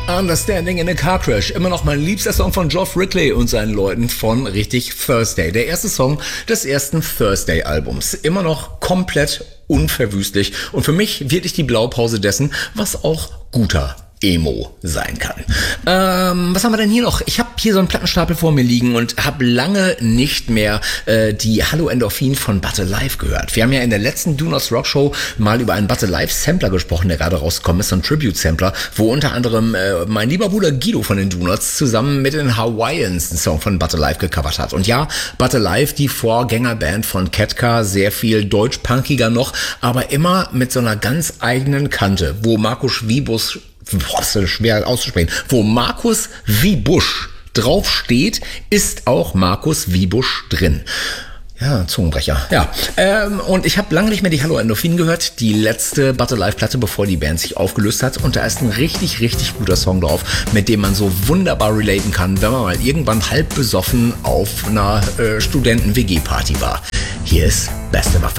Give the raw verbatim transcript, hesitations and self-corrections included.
Understanding in a Car Crash. Immer noch mein liebster Song von Geoff Rickly und seinen Leuten von richtig Thursday. Der erste Song des ersten Thursday-Albums. Immer noch komplett unverwüstlich. Und für mich wirklich die Blaupause dessen, was auch guter Emo sein kann. Ähm, was haben wir denn hier noch? Ich habe hier so einen Plattenstapel vor mir liegen und habe lange nicht mehr äh, die Hallo Endorphin von But Alive gehört. Wir haben ja in der letzten Do Not Rock Show mal über einen But Alive Sampler gesprochen, der gerade rausgekommen ist, so ein Tribute-Sampler, wo unter anderem äh, mein lieber Bruder Guido von den Do Nots zusammen mit den Hawaiians einen Song von But Alive gecovert hat. Und ja, But Alive, die Vorgängerband von Ketka, sehr viel deutsch-punkiger noch, aber immer mit so einer ganz eigenen Kante, wo Markus Schwiebus Boah, ist schwer auszusprechen. Wo Markus Wiebusch drauf steht, ist auch Markus Wiebusch drin. Ja, Zungenbrecher. Ja, ähm, und ich habe lange nicht mehr die Hallo Endorphin gehört. Die letzte But Alive-Platte, bevor die Band sich aufgelöst hat. Und da ist ein richtig, richtig guter Song drauf, mit dem man so wunderbar relaten kann, wenn man mal irgendwann halb besoffen auf einer äh, Studenten-W G-Party war. Hier ist Best Ever